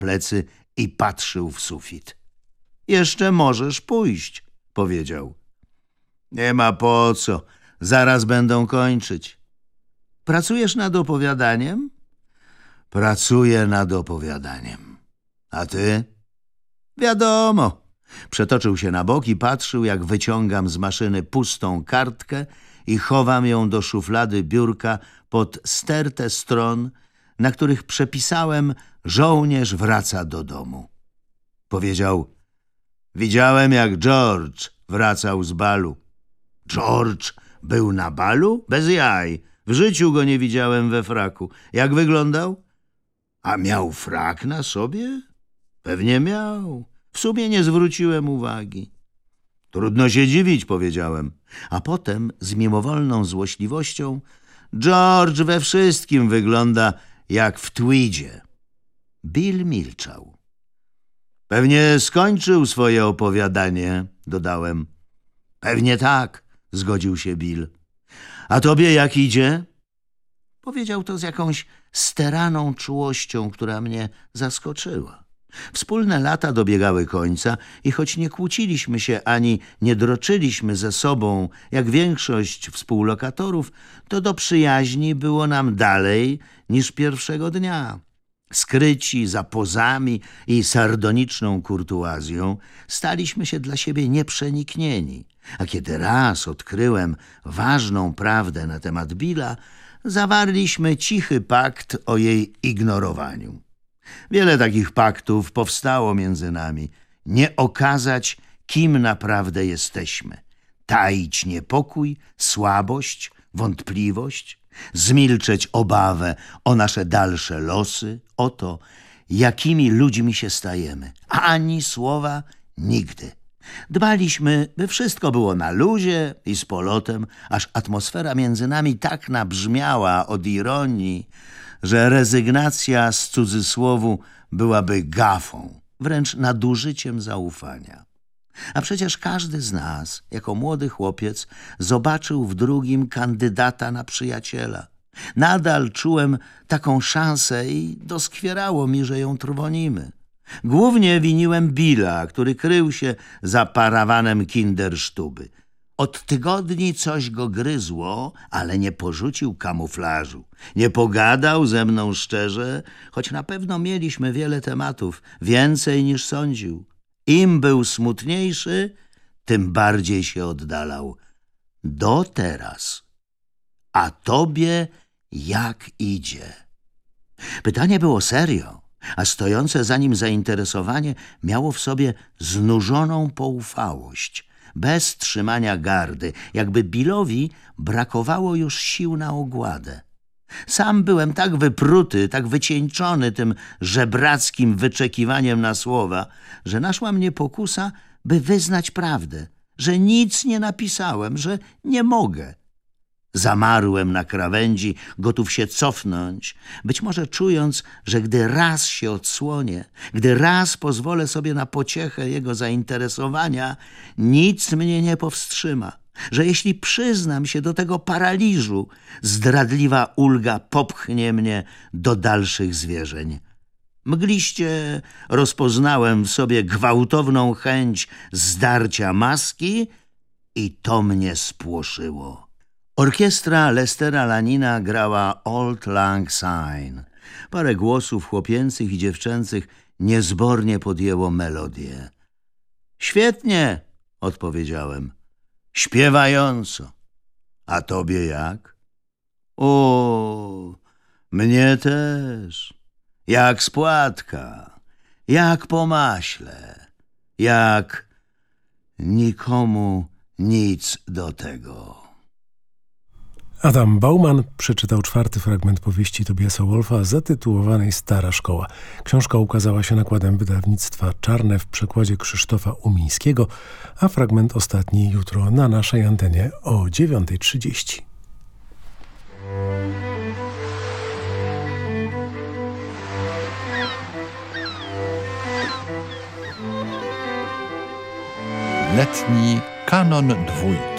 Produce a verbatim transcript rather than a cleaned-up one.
plecy i patrzył w sufit. Jeszcze możesz pójść, powiedział. Nie ma po co, zaraz będą kończyć. Pracujesz nad opowiadaniem? Pracuję nad opowiadaniem. A ty? Wiadomo. Przetoczył się na bok i patrzył, jak wyciągam z maszyny pustą kartkę i chowam ją do szuflady biurka pod stertę stron, na których przepisałem „Żołnierz wraca do domu”. Powiedział: widziałem, jak George wracał z balu. George był na balu? Bez jaj. W życiu go nie widziałem we fraku. Jak wyglądał? A miał frak na sobie? Pewnie miał. W sumie nie zwróciłem uwagi. Trudno się dziwić, powiedziałem. A potem z mimowolną złośliwością: George we wszystkim wygląda jak w tweedzie. Bill milczał. Pewnie skończył swoje opowiadanie, dodałem. Pewnie tak, zgodził się Bill. A tobie jak idzie? Powiedział to z jakąś steraną czułością, która mnie zaskoczyła. Wspólne lata dobiegały końca i choć nie kłóciliśmy się ani nie droczyliśmy ze sobą, jak większość współlokatorów, to do przyjaźni było nam dalej niż pierwszego dnia. Skryci za pozami i sardoniczną kurtuazją, staliśmy się dla siebie nieprzeniknieni. A kiedy raz odkryłem ważną prawdę na temat Billa, zawarliśmy cichy pakt o jej ignorowaniu. Wiele takich paktów powstało między nami. Nie okazać, kim naprawdę jesteśmy. Taić niepokój, słabość, wątpliwość. Zmilczeć obawę o nasze dalsze losy, o to, jakimi ludźmi się stajemy. Ani słowa nigdy. Dbaliśmy, by wszystko było na luzie i z polotem, aż atmosfera między nami tak nabrzmiała od ironii, że rezygnacja z cudzysłowu byłaby gafą, wręcz nadużyciem zaufania. A przecież każdy z nas, jako młody chłopiec, zobaczył w drugim kandydata na przyjaciela. Nadal czułem taką szansę i doskwierało mi, że ją trwonimy. Głównie winiłem Billa, który krył się za parawanem kindersztuby. Od tygodni coś go gryzło, ale nie porzucił kamuflażu. Nie pogadał ze mną szczerze, choć na pewno mieliśmy wiele tematów, więcej niż sądził. Im był smutniejszy, tym bardziej się oddalał. Do teraz. A tobie jak idzie? Pytanie było serio, a stojące za nim zainteresowanie miało w sobie znużoną poufałość, bez trzymania gardy, jakby Billowi brakowało już sił na ogładę. Sam byłem tak wypruty, tak wycieńczony tym żebrackim wyczekiwaniem na słowa, że naszła mnie pokusa, by wyznać prawdę, że nic nie napisałem, że nie mogę. Zamarłem na krawędzi, gotów się cofnąć, być może czując, że gdy raz się odsłonię, gdy raz pozwolę sobie na pociechę jego zainteresowania, nic mnie nie powstrzyma, że jeśli przyznam się do tego paraliżu, zdradliwa ulga popchnie mnie do dalszych zwierzeń. Mgliście rozpoznałem w sobie gwałtowną chęć zdarcia maski i to mnie spłoszyło. Orkiestra Lestera Lanina grała Auld Lang Syne. Parę głosów chłopięcych i dziewczęcych niezbornie podjęło melodię. Świetnie, odpowiedziałem. Śpiewająco. A tobie jak? O, mnie też. Jak spłatka. Jak po maśle. Jak nikomu nic do tego. Adam Bauman przeczytał czwarty fragment powieści Tobiasa Wolfa zatytułowanej Stara Szkoła. Książka ukazała się nakładem wydawnictwa Czarne w przekładzie Krzysztofa Umińskiego, a fragment ostatni jutro na naszej antenie o dziewiąta trzydzieści. Letni kanon dwójki.